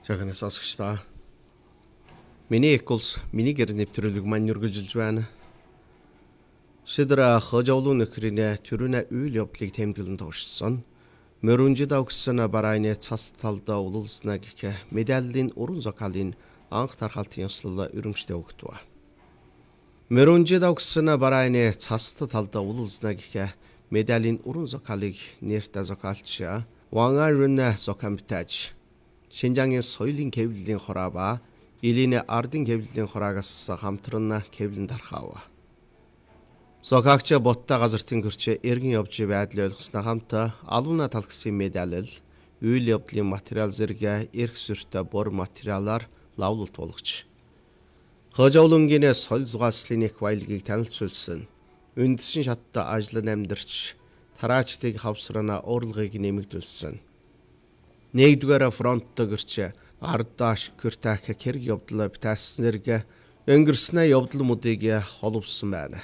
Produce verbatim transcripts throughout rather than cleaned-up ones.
Жаахан сонсогчдоо. Миний эколс миний гэр нэвтрүүлэг маань үргэлжилж байна. Шидра хожоолун нөхрийн төрүнэ үйл явдлыг тэмдэглэн туушсан. Мөрөнжид огсон барайны цас талдаа улуулснаа гэх медалийн уран зохиолын анх тархалтын ёслол өрөмжтэй өгдөө. Мөрөнжид огсон барайны цас талдаа улуулснаа гэх медалийн уран зохиолыг нэртэй зохиолч Вангарун зохиомтаж Шинжаангийн соёлын хэвлэлийн хораа ба Илийн ардын хэвлэлийн хороогоос хамтран хэвлэн тархав. Зохиогч боттой газартын гэрч эргэн явж байдлыг ойлгосноо хамт алууна талхсан медаль, үйл явдлын материал зэрэг эрх зүйтэй бор материалаар лавлалт болгож хожоолонгийн соёл зугааллын их баялагийг танилцуулсан. Үндэсний шаттай ажил амьдарч тараачдыг хавсрана урлагийг нэмэгдүүлсэн. Нэгдүгээр фронт гэрч ардааш гэртах хэрэг явдал битааснэрг өнгөрснө явдал мөдийг холбосон байна.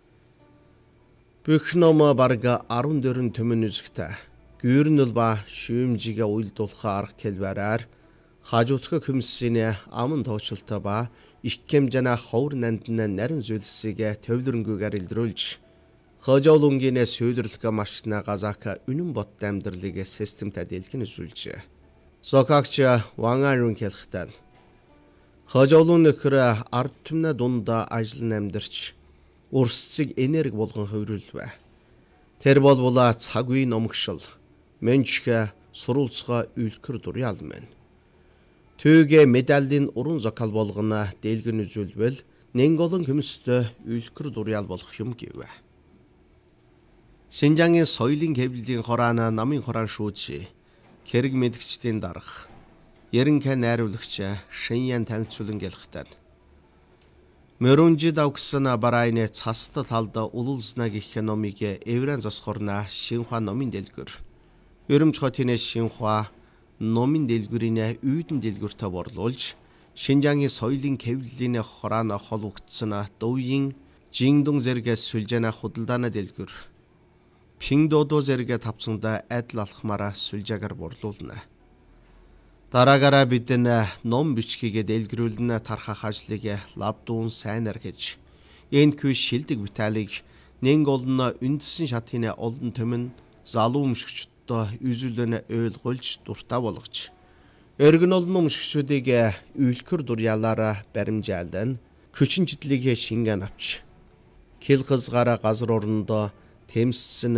Бүх ном барга арван дөрвөн төмөн үзэгтэй. Гүйрнэл ба шүүмжигээ уйлдуулах арга хэлбэрээр хажуутгах хүмсийн аман тоочлолтой ба их хэмжээний ховор нандны нарийн зүйлсийг төвлөрөнгөөр илрүүлж хожоолонгийн сүйдэрлэх машина газаак үнэн бот амьдралыг системтэй дэлгэн үзүүлжээ. Зохиогч Вангарун хэлэхдээ хожоолон нөхөр ард түмнээ дундаа ажил амьдарч өрсцөг энерги болгон хөврүүлвэ. Тэр бол була цаг үеийн номгшил мэнчгэ сурулцгаа үйлкэр дуряал мэн. Түүгээ медалийн уран зохиол болгоно дэлгэн үзүүлвэл нэнголон хүмстэй үйлкэр дуряал болох юм гэвэ. Шинжаангийн соёлын хэвлэлийн хороона намын хороон шүүж хэрэг мэдгчдийн дарга ерөнхий найруулагч Шиньян танилцуулан гэлэхтэн. Мөрөнжид огсон барайны цаст талд улуулснаа гэх номыг эврэн засхорна Шинхua номын дэлгүр. Ерөмж хотын Шинхua номын дэлгүрийн үйдэн дэлгүртэ борлуулж Шинжаангийн соёлын хэвлэлийн хороона холбогдсон Дөвийн Жингдун зэрэг сүлжээнэ худалдааны дэлгүр Пингдодо зэрэг тавцсанда адил алхмаараа сүлжээгээр борлуулна. Дараагаараа бид ном бичгийг дэлгэрүүлнэ тархах ажлыг лавдуун сайнар гэж энэ күй шилдэг виталийг нэн олно үндэсний шатын олон төмөн залуу өмшгчдөө үзүүлэн ойлгуулж дуртай болгож эргэн олон өмшгчдийг үйлкэр дуряалаараа баримжаалдан хүчин читлийг шингэн авч хил хызгаараа газар орондоо тэмссэн